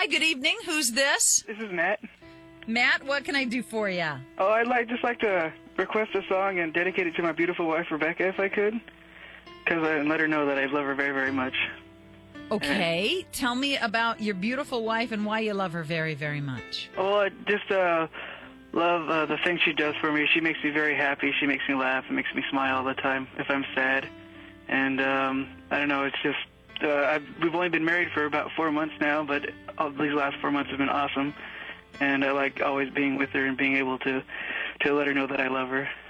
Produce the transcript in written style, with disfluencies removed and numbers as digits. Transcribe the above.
Hi, good evening. Who's this? This is Matt. Matt, what can I do for you? Oh, I'd just like to request a song and dedicate it to my beautiful wife, Rebecca, if I could. And let her know that I love her very, very much. Okay. Tell me about your beautiful wife and why you love her very, very much. Oh, I just love the things she does for me. She makes me very happy. She makes me laugh and makes me smile all the time if I'm sad. And I don't know, it's just, we've only been married for about 4 months now, but these last 4 months have been awesome. And I like always being with her and being able to let her know that I love her.